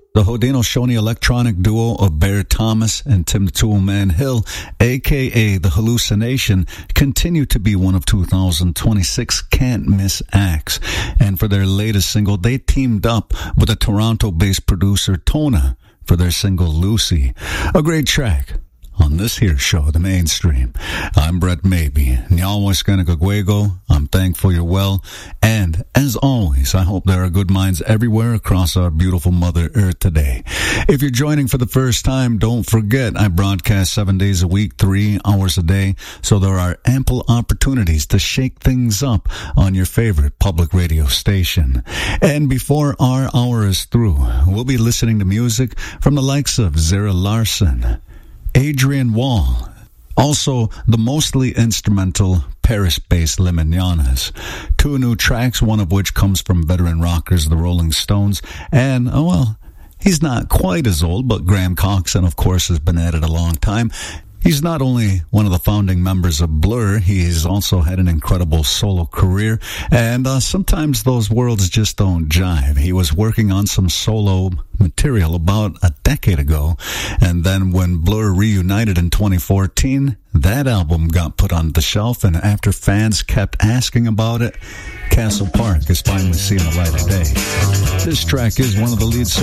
The Haudenosaunee electronic duo of Bear Thomas and Tim the Toolman Hill, a.k.a. The Hallucination, continue to be one of 2026 can't-miss acts. And for their latest single, they teamed up with a Toronto-based producer, Tona, for their single, Lucy. A great track on this here show, The Mainstream. I'm Brett Maybe. I'm thankful you're well. And as always, I hope there are good minds everywhere across our beautiful Mother Earth today. If you're joining for the first time, don't forget I broadcast 7 days a week, 3 hours a day. So there are ample opportunities to shake things up on your favorite public radio station. And before our hour is through, we'll be listening to music from the likes of Zara Larsson, Adrian Wall, also the mostly instrumental Paris-based Les Mignonnes. 2 new tracks, one of which comes from veteran rockers The Rolling Stones, and, he's not quite as old, but Graham Coxon, of course, has been at it a long time. He's not only one of the founding members of Blur, he's also had an incredible solo career, and sometimes those worlds just don't jive. He was working on some solo material about a decade ago, and then when Blur reunited in 2014, that album got put on the shelf, and after fans kept asking about it, Castle Park is finally seeing the light of day. This track is one of the lead